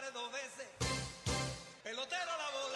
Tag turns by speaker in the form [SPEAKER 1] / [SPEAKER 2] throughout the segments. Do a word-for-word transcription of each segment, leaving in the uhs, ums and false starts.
[SPEAKER 1] par dos veces. Pelotero la bola.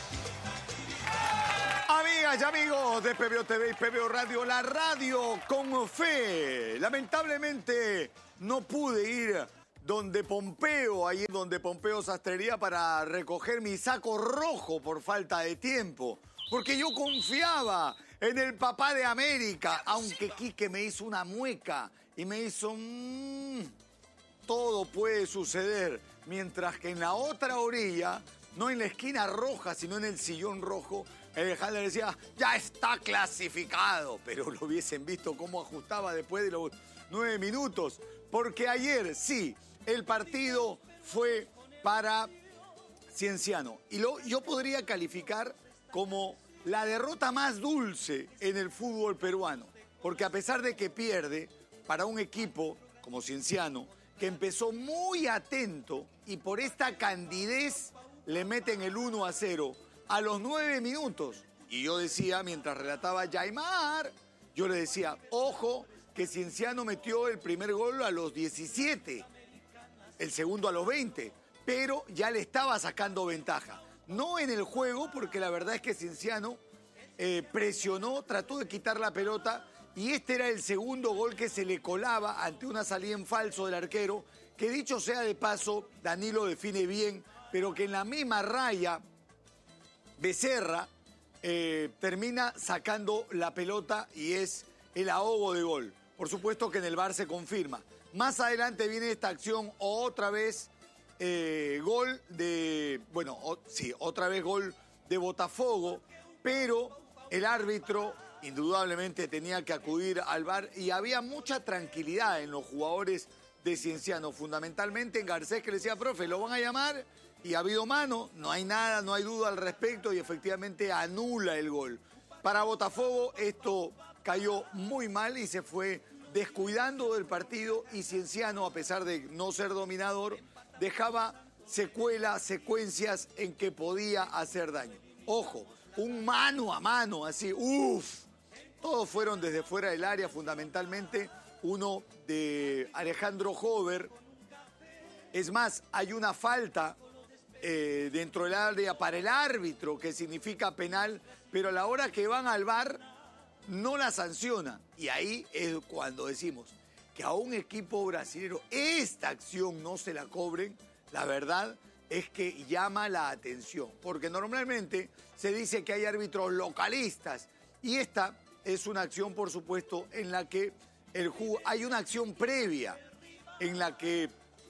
[SPEAKER 2] Amigas y amigos de P B O T V y P B O Radio, la radio con fe. Lamentablemente no pude ir donde Pompeo, ahí donde Pompeo Sastrería, para recoger mi saco rojo por falta de tiempo. Porque yo confiaba en el papá de América, aunque Quique me hizo una mueca y me hizo... Mmm, todo puede suceder. Mientras que en la otra orilla, no en la esquina roja, sino en el sillón rojo, el handler decía, ya está clasificado. Pero lo hubiesen visto cómo ajustaba después de los nueve minutos. Porque ayer, sí, el partido fue para Cienciano. Y lo, yo podría calificar como la derrota más dulce en el fútbol peruano. Porque a pesar de que pierde, para un equipo como Cienciano, que empezó muy atento y por esta candidez le meten el uno a cero a los nueve minutos. Y yo decía, mientras relataba Yaimar, yo le decía, ojo, que Cienciano metió el primer gol a los diecisiete, el segundo a los veinte, pero ya le estaba sacando ventaja. No en el juego, porque la verdad es que Cienciano eh, presionó, trató de quitar la pelota, y este era el segundo gol que se le colaba ante una salida en falso del arquero, que dicho sea de paso, Danilo define bien, pero que en la misma raya Becerra eh, termina sacando la pelota y es el ahogo de gol. Por supuesto que en el V A R se confirma. Más adelante viene esta acción, otra vez eh, gol de... Bueno, o, sí, otra vez gol de Botafogo, pero el árbitro indudablemente tenía que acudir al V A R y había mucha tranquilidad en los jugadores de Cienciano, fundamentalmente en Garcés, que le decía, profe, lo van a llamar y ha habido mano, no hay nada, no hay duda al respecto y efectivamente anula el gol. Para Botafogo esto cayó muy mal y se fue descuidando del partido y Cienciano, a pesar de no ser dominador, dejaba secuelas, secuencias en que podía hacer daño. Ojo, un mano a mano, así, uff. Todos fueron desde fuera del área, fundamentalmente uno de Alejandro Hover. Es más, hay una falta eh, dentro del área para el árbitro que significa penal, pero a la hora que van al V A R no la sanciona. Y ahí es cuando decimos que a un equipo brasileño esta acción no se la cobren, la verdad es que llama la atención. Porque normalmente se dice que hay árbitros localistas y esta es una acción, por supuesto, en la que el jugo, hay una acción previa en la que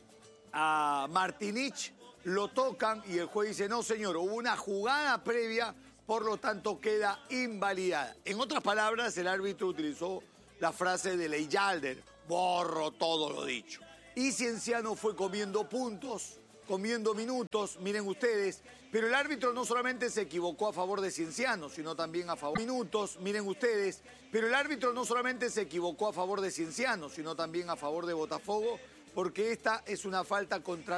[SPEAKER 2] a Martinich lo tocan y el juez dice, no señor, hubo una jugada previa, por lo tanto queda invalidada. En otras palabras, el árbitro utilizó la frase de Leijadler, borro todo lo dicho. Y Cienciano fue comiendo puntos, comiendo minutos, miren ustedes, pero el árbitro no solamente se equivocó a favor de Cienciano, sino también a favor de minutos, miren ustedes, pero el árbitro no solamente se equivocó a favor de Cienciano, sino también a favor de Botafogo, porque esta es una falta contra